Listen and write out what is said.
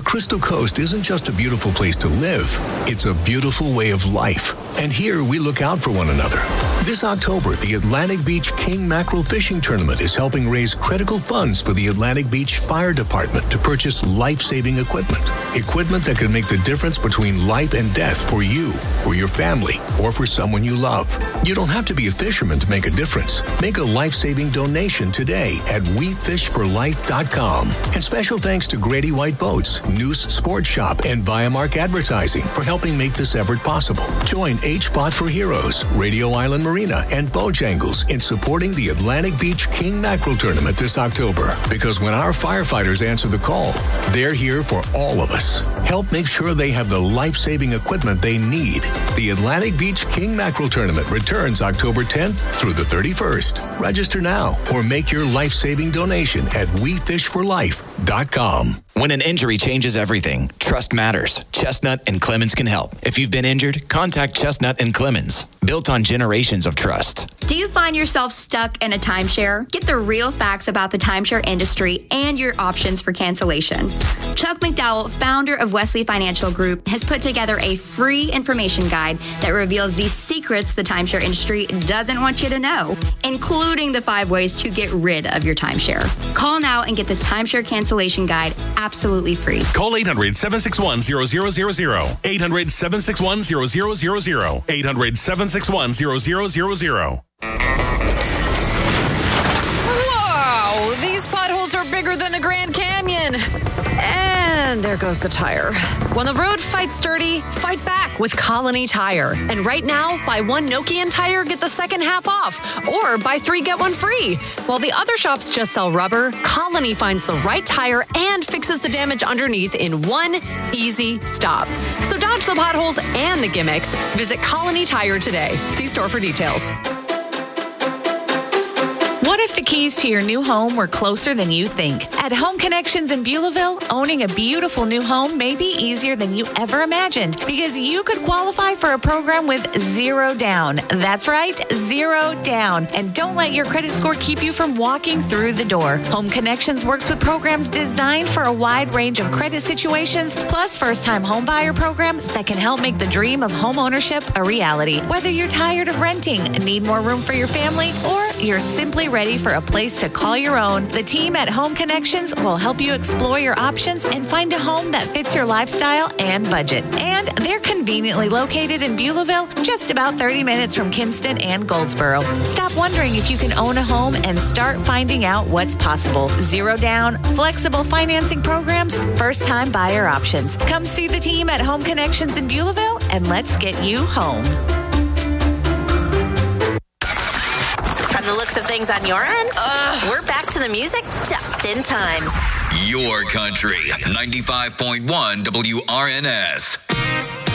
Crystal Coast isn't just a beautiful place to live, it's a beautiful way of life. And here we look out for one another. This October, the Atlantic Beach King Mackerel Fishing Tournament is helping raise critical funds for the Atlantic Beach Fire Department to purchase life-saving equipment. Equipment that can make the difference between life and death for you, for your family, or for someone you love. You don't have to be a fisherman to make a difference. Make a life-saving donation today at WeFishForLife.com. And special thanks to Grady White Boats, Noose Sports Shop, and Viamark Advertising for helping make this effort possible. Join H-Bot for Heroes, Radio Island Marina, and Bojangles in supporting the Atlantic Beach King Mackerel Tournament this October. Because when our firefighters answer the call, they're here for all of us. Help make sure they have the life-saving equipment they need. The Atlantic Beach King Mackerel Tournament returns October 10th through the 31st. Register now or make your life-saving donation at WeFishForLife.com. When an injury changes everything, trust matters. Chestnut and Clemens can help. If you've been injured, contact Chestnut and Clemens. Built on generations of trust. Do you find yourself stuck in a timeshare? Get the real facts about the timeshare industry and your options for cancellation. Chuck McDowell, founder of Wesley Financial Group, has put together a free information guide that reveals the secrets the timeshare industry doesn't want you to know, including the 5 ways to get rid of your timeshare. Call now and get this timeshare cancellation guide absolutely free. Call 800-761-0000. 800-761-0000. 800-761-0000. Whoa! These potholes are bigger than the Grand Canyon. And there goes the tire. When the road fights dirty, fight back with Colony Tire. And right now, buy 1 Nokian tire, get the second half off. Or buy 3, get 1 free. While the other shops just sell rubber, Colony finds the right tire and fixes the damage underneath in 1 easy stop. So dodge the potholes and the gimmicks. Visit Colony Tire today. See store for details. What if the keys to your new home were closer than you think? At Home Connections in Beulahville, owning a beautiful new home may be easier than you ever imagined because you could qualify for a program with 0 down. That's right, 0 down. And don't let your credit score keep you from walking through the door. Home Connections works with programs designed for a wide range of credit situations, plus first-time homebuyer programs that can help make the dream of home ownership a reality. Whether you're tired of renting, need more room for your family, or you're simply ready for a place to call your own, the team at Home Connections will help you explore your options and find a home that fits your lifestyle and budget. And they're conveniently located in Beulahville, just about 30 minutes from Kinston and Goldsboro. Stop wondering if you can own a home and start finding out what's possible. 0 down, flexible financing programs, first-time buyer options. Come see the team at Home Connections in Beulahville and let's get you home. From the looks of things on your end, we're back to the music just in time. Your country, 95.1 WRNS.